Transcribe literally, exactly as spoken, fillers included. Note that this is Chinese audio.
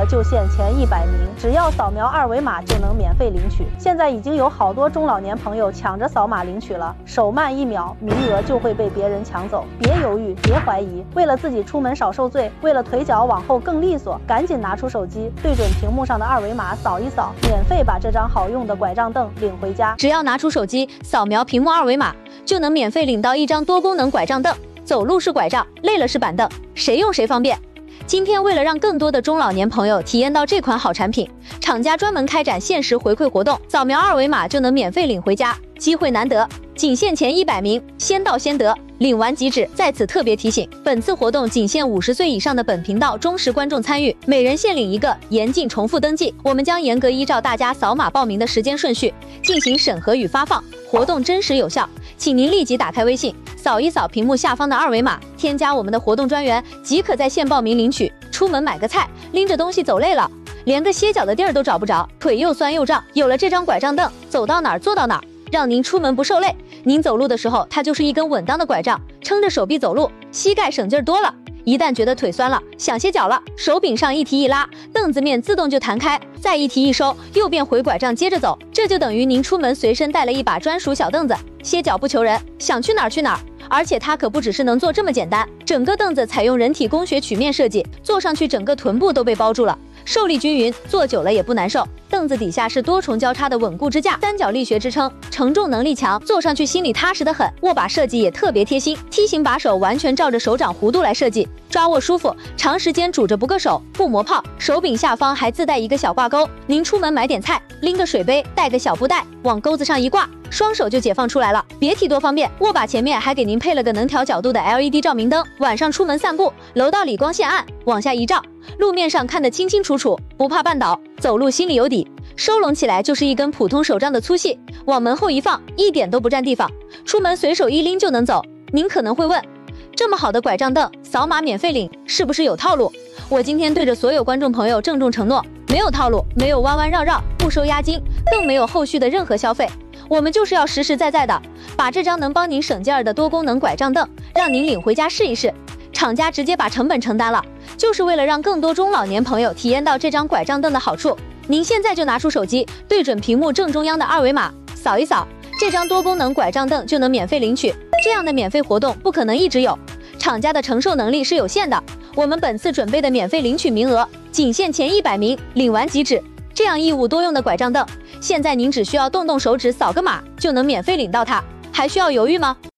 就限前一百名，只要扫描二维码就能免费领取。现在已经有好多中老年朋友抢着扫码领取了，手慢一秒，名额就会被别人抢走。别犹豫，别怀疑，为了自己出门少受罪，为了腿脚往后更利索，赶紧拿出手机，对准屏幕上的二维码扫一扫，免费把这张好用的拐杖凳领回家。 只要拿出手机，扫描屏幕二维码，就能免费领到一张多功能拐杖凳。走路是拐杖，累了是板凳，谁用谁方便。今天为了让更多的中老年朋友体验到这款好产品，厂家专门开展限时回馈活动，扫描二维码就能免费领回家，机会难得，仅限前一百名，先到先得，领完即止。在此特别提醒，本次活动仅限五十岁以上的本频道忠实观众参与，每人限领一个，严禁重复登记。我们将严格依照大家扫码报名的时间顺序进行审核与发放，活动真实有效，请您立即打开微信，扫一扫屏幕下方的二维码，添加我们的活动专员，即可在线报名领取。出门买个菜，拎着东西走累了，连个歇脚的地儿都找不着，腿又酸又胀，有了这张拐杖凳，走到哪儿坐到哪儿，让您出门不受累。您走路的时候，它就是一根稳当的拐杖，撑着手臂走路，膝盖省劲儿多了。一旦觉得腿酸了，想歇脚了，手柄上一提一拉，凳子面自动就弹开，再一提一收，又变回拐杖接着走。这就等于您出门随身带了一把专属小凳子，歇脚不求人，想去哪儿去哪儿。而且它可不只是能坐这么简单，整个凳子采用人体工学曲面设计，坐上去整个臀部都被包住了，受力均匀，坐久了也不难受。凳子底下是多重交叉的稳固支架，三角力学支撑，承重能力强，坐上去心里踏实得很。握把设计也特别贴心，梯形把手完全照着手掌弧度来设计，抓握舒服，长时间拄着不硌手，不磨泡。手柄下方还自带一个小挂钩，您出门买点菜，拎个水杯，带个小布袋，往钩子上一挂，双手就解放出来了，别提多方便。握把前面还给您配了个能调角度的 L E D 照明灯，晚上出门散步，楼道里光线暗，往下一照，路面上看得清清楚楚，不怕绊倒，走路心里有底。收拢起来就是一根普通手杖的粗细，往门后一放，一点都不占地方，出门随手一拎就能走。您可能会问，这么好的拐杖凳，扫码免费领，是不是有套路？我今天对着所有观众朋友郑重承诺，没有套路，没有弯弯绕绕，不收押金，更没有后续的任何消费。我们就是要实实在在的把这张能帮您省劲儿的多功能拐杖凳让您领回家试一试。厂家直接把成本承担了，就是为了让更多中老年朋友体验到这张拐杖凳的好处。您现在就拿出手机，对准屏幕正中央的二维码，扫一扫，这张多功能拐杖凳就能免费领取。这样的免费活动不可能一直有，厂家的承受能力是有限的。我们本次准备的免费领取名额仅限前一百名，领完即止。这样一物多用的拐杖凳，现在您只需要动动手指扫个码就能免费领到它，还需要犹豫吗？